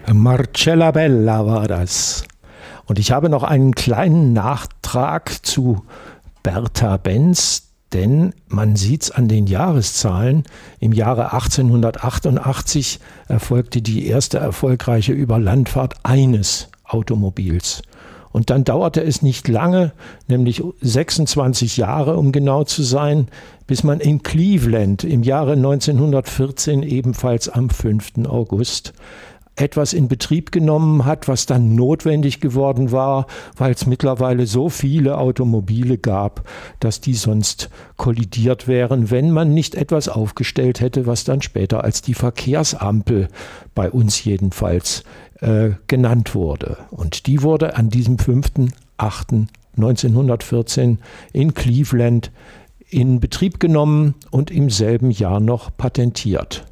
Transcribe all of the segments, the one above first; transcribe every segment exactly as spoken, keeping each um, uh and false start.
Marcella Bella war das. Und ich habe noch einen kleinen Nachtrag zu Bertha Benz, denn man sieht es an den Jahreszahlen. Im Jahre achtzehnhundertachtundachtzig erfolgte die erste erfolgreiche Überlandfahrt eines Automobils. Und dann dauerte es nicht lange, nämlich sechsundzwanzig Jahre, um genau zu sein, bis man in Cleveland im Jahre neunzehnhundertvierzehn, ebenfalls am fünften August, etwas in Betrieb genommen hat, was dann notwendig geworden war, weil es mittlerweile so viele Automobile gab, dass die sonst kollidiert wären, wenn man nicht etwas aufgestellt hätte, was dann später als die Verkehrsampel, bei uns jedenfalls, äh, genannt wurde. Und die wurde an diesem fünften achten neunzehnhundertvierzehn in Cleveland in Betrieb genommen und im selben Jahr noch patentiert.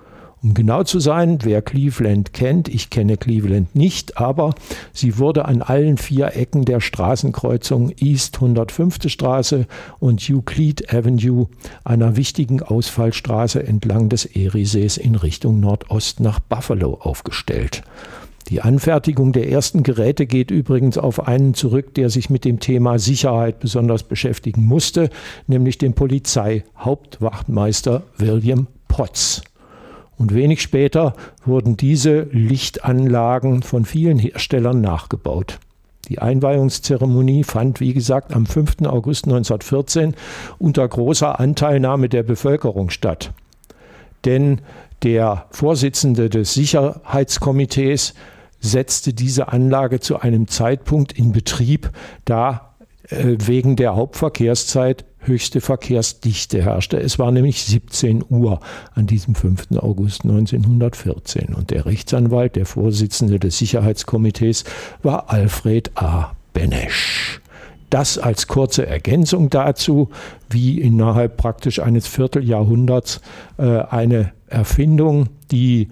Um genau zu sein, wer Cleveland kennt, ich kenne Cleveland nicht, aber sie wurde an allen vier Ecken der Straßenkreuzung East hundertfünfte Straße und Euclid Avenue, einer wichtigen Ausfallstraße entlang des Eriesees in Richtung Nordost nach Buffalo, aufgestellt. Die Anfertigung der ersten Geräte geht übrigens auf einen zurück, der sich mit dem Thema Sicherheit besonders beschäftigen musste, nämlich den Polizeihauptwachtmeister William Potts. Und wenig später wurden diese Lichtanlagen von vielen Herstellern nachgebaut. Die Einweihungszeremonie fand, wie gesagt, am fünften August neunzehnhundertvierzehn unter großer Anteilnahme der Bevölkerung statt. Denn der Vorsitzende des Sicherheitskomitees setzte diese Anlage zu einem Zeitpunkt in Betrieb, da äh, wegen der Hauptverkehrszeit höchste Verkehrsdichte herrschte. Es war nämlich siebzehn Uhr an diesem fünften August neunzehnhundertvierzehn. Und der Rechtsanwalt, der Vorsitzende des Sicherheitskomitees, war Alfred A. Benesch. Das als kurze Ergänzung dazu, wie innerhalb praktisch eines Vierteljahrhunderts äh, eine Erfindung, die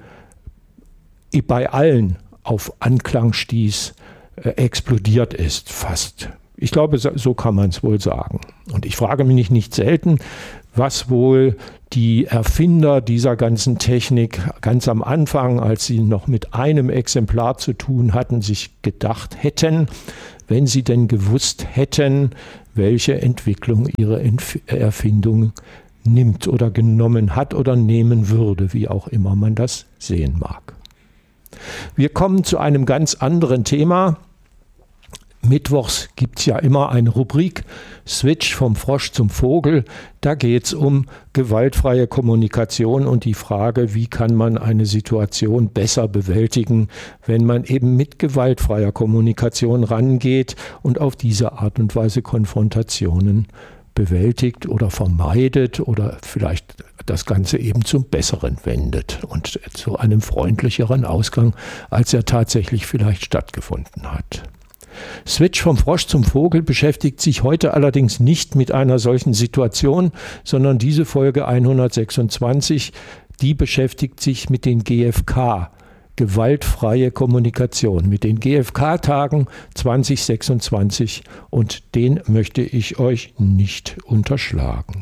bei allen auf Anklang stieß, äh, explodiert ist, fast. Ich glaube, so kann man es wohl sagen. Und ich frage mich nicht, nicht selten, was wohl die Erfinder dieser ganzen Technik ganz am Anfang, als sie noch mit einem Exemplar zu tun hatten, sich gedacht hätten, wenn sie denn gewusst hätten, welche Entwicklung ihre Erfindung nimmt oder genommen hat oder nehmen würde, wie auch immer man das sehen mag. Wir kommen zu einem ganz anderen Thema. Mittwochs gibt es ja immer eine Rubrik, Switch vom Frosch zum Vogel. Da geht es um gewaltfreie Kommunikation und die Frage, wie kann man eine Situation besser bewältigen, wenn man eben mit gewaltfreier Kommunikation rangeht und auf diese Art und Weise Konfrontationen bewältigt oder vermeidet oder vielleicht das Ganze eben zum Besseren wendet und zu einem freundlicheren Ausgang, als er tatsächlich vielleicht stattgefunden hat. Switch vom Frosch zum Vogel beschäftigt sich heute allerdings nicht mit einer solchen Situation, sondern diese Folge hundertsechsundzwanzig, die beschäftigt sich mit den G F K, gewaltfreie Kommunikation, mit den G F K-Tagen zwanzig sechsundzwanzig und den möchte ich euch nicht unterschlagen.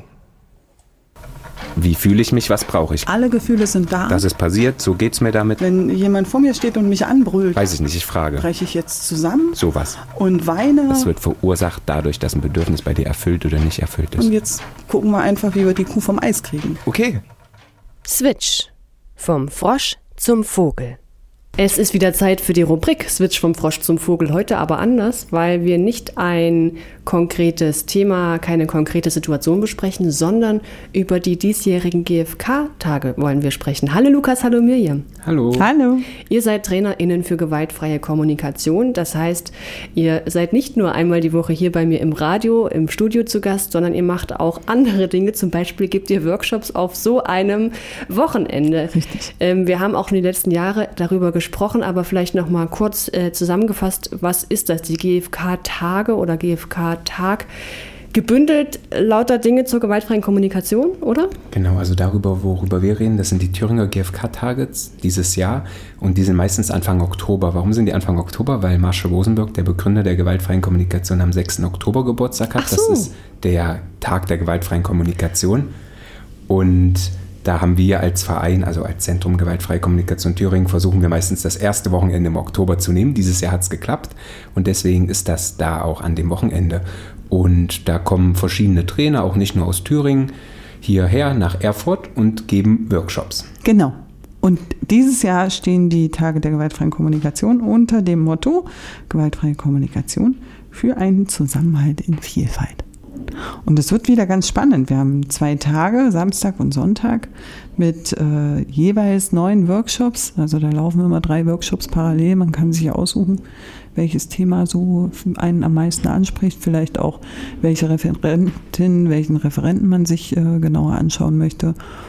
Wie fühle ich mich, was brauche ich? Alle Gefühle sind da. Das ist passiert, so geht's mir damit. Wenn jemand vor mir steht und mich anbrüllt, weiß ich nicht, ich frage. breche ich jetzt zusammen? Sowas. Und weine? Das wird verursacht dadurch, dass ein Bedürfnis bei dir erfüllt oder nicht erfüllt ist. Und jetzt gucken wir einfach, wie wir die Kuh vom Eis kriegen. Okay. Switch. Vom Frosch zum Vogel. Es ist wieder Zeit für die Rubrik Switch vom Frosch zum Vogel. Heute aber anders, weil wir nicht ein konkretes Thema, keine konkrete Situation besprechen, sondern über die diesjährigen G F K-Tage wollen wir sprechen. Hallo Lukas, hallo Mirjam. Hallo. Hallo. Ihr seid TrainerInnen für gewaltfreie Kommunikation. Das heißt, ihr seid nicht nur einmal die Woche hier bei mir im Radio, im Studio zu Gast, sondern ihr macht auch andere Dinge. Zum Beispiel gebt ihr Workshops auf so einem Wochenende. Richtig. Ähm, wir haben auch in den letzten Jahren darüber gesprochen, aber vielleicht noch mal kurz äh, zusammengefasst, was ist das, die G F K-Tage oder G F K-Tag? Gebündelt lauter Dinge zur gewaltfreien Kommunikation, oder? Genau, also darüber, worüber wir reden, das sind die Thüringer G F K-Tage dieses Jahr und die sind meistens Anfang Oktober. Warum sind die Anfang Oktober? Weil Marshall Rosenberg, der Begründer der gewaltfreien Kommunikation, am sechsten Oktober Geburtstag hat. Ach so. Das ist der Tag der gewaltfreien Kommunikation und Da haben wir als Verein, also als Zentrum Gewaltfreie Kommunikation Thüringen, versuchen wir meistens das erste Wochenende im Oktober zu nehmen. Dieses Jahr hat es geklappt und deswegen ist das da auch an dem Wochenende. Und da kommen verschiedene Trainer, auch nicht nur aus Thüringen, hierher nach Erfurt und geben Workshops. Genau. Und dieses Jahr stehen die Tage der gewaltfreien Kommunikation unter dem Motto gewaltfreie Kommunikation für einen Zusammenhalt in Vielfalt. Und es wird wieder ganz spannend. Wir haben zwei Tage, Samstag und Sonntag, mit äh, jeweils neun Workshops. Also da laufen immer drei Workshops parallel. Man kann sich aussuchen, welches Thema so einen am meisten anspricht. Vielleicht auch, welche Referentin, welchen Referenten man sich äh, genauer anschauen möchte.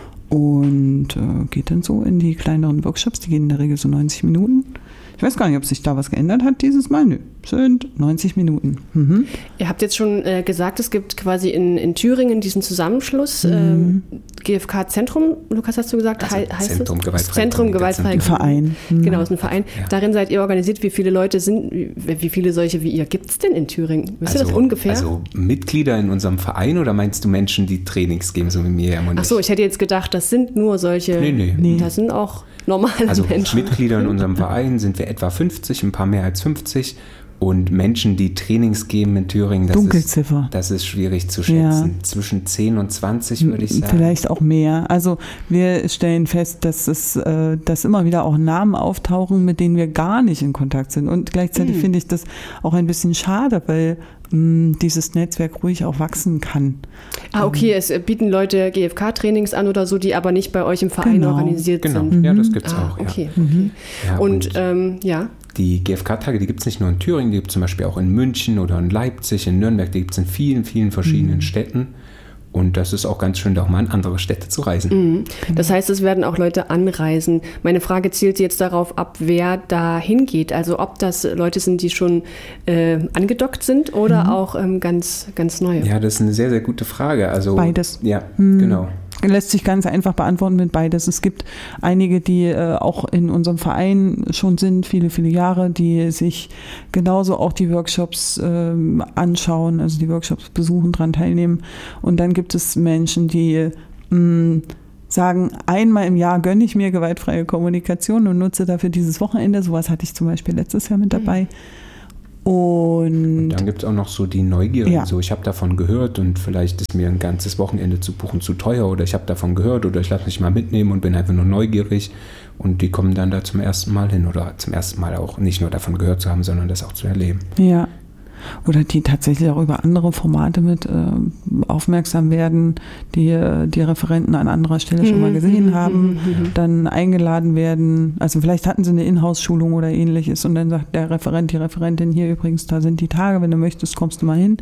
Und äh, geht dann so in die kleineren Workshops. Die gehen in der Regel so neunzig Minuten. Ich weiß gar nicht, ob sich da was geändert hat dieses Mal. Nö, sind neunzig Minuten. Mhm. Ihr habt jetzt schon äh, gesagt, es gibt quasi in, in Thüringen diesen Zusammenschluss, Mhm. äh, G F K-Zentrum, Lukas, hast du gesagt, Also He- heißt Zentrum es? Gewaltfreie Zentrum Kommunikation. Gewaltfreie Verein. Mhm. Genau, ist ein Verein. Ja. Darin seid ihr organisiert. Wie viele Leute sind, wie, wie viele solche wie ihr gibt es denn in Thüringen? Wisst ihr das ungefähr? Also Mitglieder in unserem Verein oder meinst du Menschen, die Trainings geben, so wie mir und Ach so, ich hätte jetzt gedacht, das sind nur solche, Nee, nee. Nee. das sind auch normale Also Menschen. Mitglieder in unserem Verein sind wir etwa fünfzig, ein paar mehr als fünfzig. Und Menschen, die Trainings geben in Thüringen, das, ist, Dunkelziffer. das ist schwierig zu schätzen. Ja. Zwischen zehn und zwanzig würde ich sagen. Vielleicht auch mehr. Also wir stellen fest, dass es, äh, dass immer wieder auch Namen auftauchen, mit denen wir gar nicht in Kontakt sind. Und gleichzeitig Mhm. finde ich das auch ein bisschen schade, weil mh, dieses Netzwerk ruhig auch wachsen kann. Ah, okay, es äh, bieten Leute G F K-Trainings an oder so, die aber nicht bei euch im Verein Genau. organisiert Genau, sind. ja, das gibt es Ah, auch. okay. Ja. Mhm. Ja, Und, ähm, ja, die G F K-Tage, die gibt es nicht nur in Thüringen, die gibt es zum Beispiel auch in München oder in Leipzig, in Nürnberg, die gibt es in vielen, vielen verschiedenen Mhm. Städten. Und das ist auch ganz schön, da auch mal in andere Städte zu reisen. mhm. Das heißt, es werden auch Leute anreisen. Meine Frage zielt jetzt darauf ab, wer da hingeht. Also ob das Leute sind, die schon äh, angedockt sind oder Mhm. auch ähm, ganz, ganz neue. Ja, das ist eine sehr, sehr gute Frage. Also, Beides. Ja, Mhm. genau. Lässt sich ganz einfach beantworten mit beides. Es gibt einige, die äh, auch in unserem Verein schon sind, viele, viele Jahre, die sich genauso auch die Workshops ähm, anschauen, also die Workshops besuchen, daran teilnehmen. Und dann gibt es Menschen, die mh, sagen, einmal im Jahr gönne ich mir gewaltfreie Kommunikation und nutze dafür dieses Wochenende. Sowas hatte ich zum Beispiel letztes Jahr mit dabei. Und, Und dann gibt es auch noch so die Neugier. Ja. So, ich habe davon gehört und vielleicht ist mir ein ganzes Wochenende zu buchen zu teuer oder ich habe davon gehört oder ich lasse mich mal mitnehmen und bin einfach nur neugierig. Und die kommen dann da zum ersten Mal hin oder zum ersten Mal auch nicht nur davon gehört zu haben, sondern das auch zu erleben. ja. Oder die tatsächlich auch über andere Formate mit äh, aufmerksam werden, die äh, die Referenten an anderer Stelle schon mal gesehen haben, dann eingeladen werden. Also vielleicht hatten sie eine Inhouse-Schulung oder ähnliches und dann sagt der Referent, die Referentin, hier übrigens, da sind die Tage, wenn du möchtest, kommst du mal hin.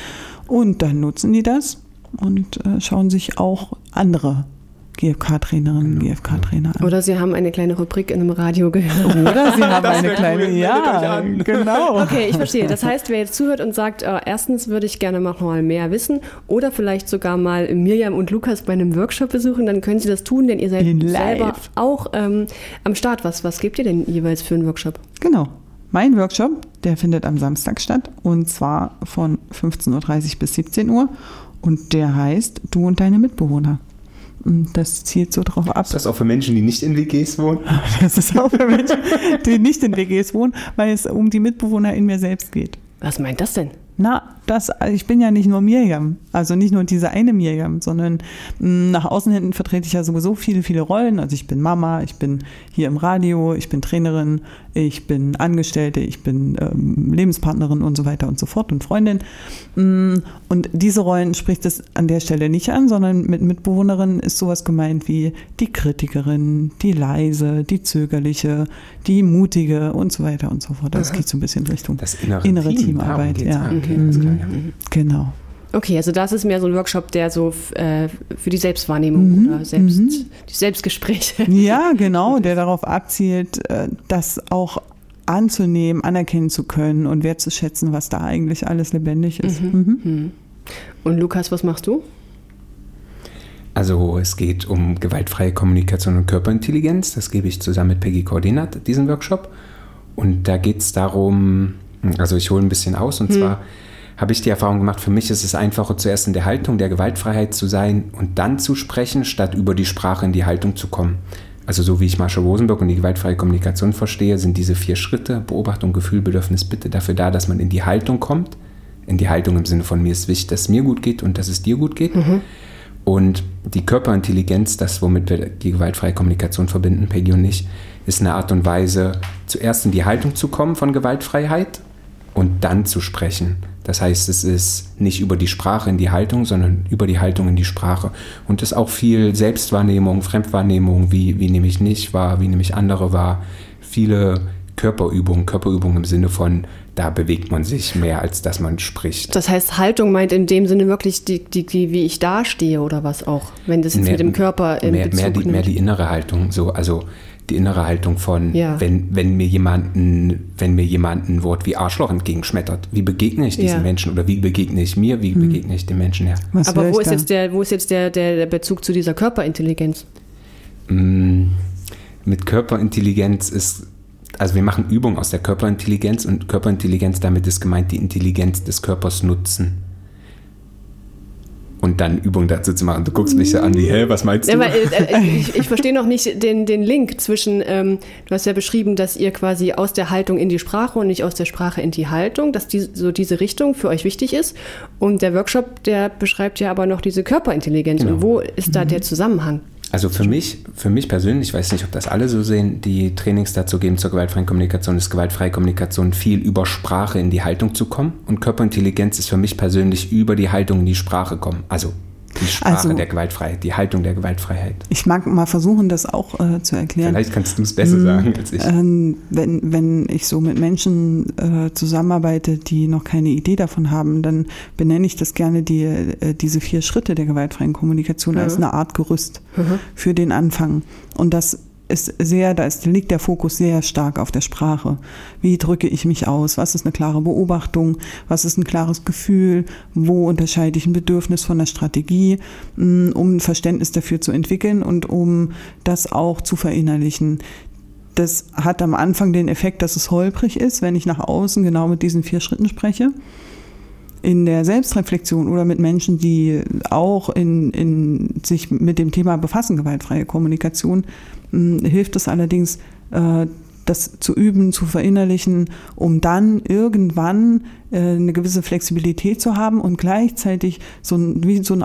Und dann nutzen die das und äh, schauen sich auch andere G F K-Trainerinnen, G F K-Trainer an. Oder sie haben eine kleine Rubrik in einem Radio gehört. Oder sie haben Das eine wär kleine, cool, meldet ja, euch an. genau. Okay, ich verstehe. Das heißt, wer jetzt zuhört und sagt, äh, erstens würde ich gerne noch mal mehr wissen oder vielleicht sogar mal Mirjam und Lukas bei einem Workshop besuchen, dann können sie das tun, denn ihr seid In selber live. auch ähm, am Start. Was, was gebt ihr denn jeweils für einen Workshop? Genau. Mein Workshop, der findet am Samstag statt und zwar von fünfzehn Uhr dreißig bis siebzehn Uhr und der heißt Du und deine Mitbewohner. Und das zielt so drauf ab. Ist das auch für Menschen, die nicht in W Gs wohnen? Das ist auch für Menschen, die nicht in W Gs wohnen, weil es um die Mitbewohner in mir selbst geht. Was meint das denn? Na, das, ich bin ja nicht nur Mirjam, also nicht nur diese eine Mirjam, sondern mh, nach außen hin vertrete ich ja sowieso viele, viele Rollen. Also ich bin Mama, ich bin hier im Radio, ich bin Trainerin, ich bin Angestellte, ich bin ähm, Lebenspartnerin und so weiter und so fort und Freundin. Mh, und diese Rollen spricht es an der Stelle nicht an, sondern mit Mitbewohnerin ist sowas gemeint wie die Kritikerin, die leise, die zögerliche, die mutige und so weiter und so fort. Das geht so ein bisschen Richtung Das innere, innere Team. Teamarbeit. Darum geht's. Ja. Ah, okay, alles klar, ja. Genau. Okay, also das ist mehr so ein Workshop, der so äh, für die Selbstwahrnehmung Mhm, oder selbst, mhm. die Selbstgespräche. Ja, genau, der darauf abzielt, äh, das auch anzunehmen, anerkennen zu können und wertzuschätzen, was da eigentlich alles lebendig ist. Mhm. Mhm. Und Lukas, was machst du? Also es geht um gewaltfreie Kommunikation und Körperintelligenz. Das gebe ich zusammen mit Peggy Koordinat, diesen Workshop. Und da geht es darum, also ich hole ein bisschen aus, und Hm. zwar habe ich die Erfahrung gemacht, für mich ist es einfacher, zuerst in der Haltung der Gewaltfreiheit zu sein und dann zu sprechen, statt über die Sprache in die Haltung zu kommen. Also so wie ich Marshall Rosenberg und die gewaltfreie Kommunikation verstehe, sind diese vier Schritte, Beobachtung, Gefühl, Bedürfnis, Bitte, dafür da, dass man in die Haltung kommt. In die Haltung im Sinne von, mir ist wichtig, dass es mir gut geht und dass es dir gut geht. Mhm. Und die Körperintelligenz, das, womit wir die gewaltfreie Kommunikation verbinden, Peggy und ich, ist eine Art und Weise, zuerst in die Haltung zu kommen von Gewaltfreiheit und dann zu sprechen. Das heißt, es ist nicht über die Sprache in die Haltung, sondern über die Haltung in die Sprache. Und es ist auch viel Selbstwahrnehmung, Fremdwahrnehmung, wie, wie nehme ich nicht wahr, wie nehme ich andere wahr. Viele Körperübungen, Körperübungen im Sinne von, da bewegt man sich mehr, als dass man spricht. Das heißt, Haltung meint in dem Sinne wirklich, die, die, die, wie ich dastehe oder was auch, wenn das jetzt mehr, mit dem Körper in mehr, Bezug mehr die, nimmt. mehr die innere Haltung, so, also die innere Haltung von, ja. wenn, wenn, mir jemand ein, wenn mir jemand ein Wort wie Arschloch entgegenschmettert, wie begegne ich diesen ja. Menschen oder wie begegne ich mir, wie hm. begegne ich dem Menschen? Ja. Was Aber wo ist, da? jetzt der, wo ist jetzt der, der, der Bezug zu dieser Körperintelligenz? Mm, mit Körperintelligenz ist, also wir machen Übungen aus der Körperintelligenz und Körperintelligenz, damit ist gemeint, die Intelligenz des Körpers nutzen. Und dann Übungen dazu zu machen. Du guckst mich so an wie, hä, was meinst du? Ja, aber, äh, ich, ich verstehe noch nicht den, den Link zwischen, ähm, du hast ja beschrieben, dass ihr quasi aus der Haltung in die Sprache und nicht aus der Sprache in die Haltung, dass die, so diese Richtung für euch wichtig ist. Und der Workshop, der beschreibt ja aber noch diese Körperintelligenz. Genau. Und wo ist da mhm. der Zusammenhang? Also für mich, für mich persönlich, ich weiß nicht, ob das alle so sehen, die Trainings dazu geben zur gewaltfreien Kommunikation, ist gewaltfreie Kommunikation viel über Sprache in die Haltung zu kommen und Körperintelligenz ist für mich persönlich über die Haltung in die Sprache kommen. Also die Sprache also, der Gewaltfreiheit, die Haltung der Gewaltfreiheit. Ich mag mal versuchen, das auch äh, zu erklären. Vielleicht kannst du es besser sagen als ich. Ähm, wenn, wenn ich so mit Menschen äh, zusammenarbeite, die noch keine Idee davon haben, dann benenne ich das gerne die, äh, diese vier Schritte der gewaltfreien Kommunikation mhm. als eine Art Gerüst mhm. für den Anfang. Und das ist sehr, da ist, liegt der Fokus sehr stark auf der Sprache. Wie drücke ich mich aus? Was ist eine klare Beobachtung? Was ist ein klares Gefühl? Wo unterscheide ich ein Bedürfnis von der Strategie, um ein Verständnis dafür zu entwickeln und um das auch zu verinnerlichen? Das hat am Anfang den Effekt, dass es holprig ist, wenn ich nach außen genau mit diesen vier Schritten spreche. In der Selbstreflexion oder mit Menschen, die auch in, in sich mit dem Thema befassen, gewaltfreie Kommunikation, mh, hilft es allerdings, äh, das zu üben, zu verinnerlichen, um dann irgendwann äh, eine gewisse Flexibilität zu haben und gleichzeitig so ein, wie so ein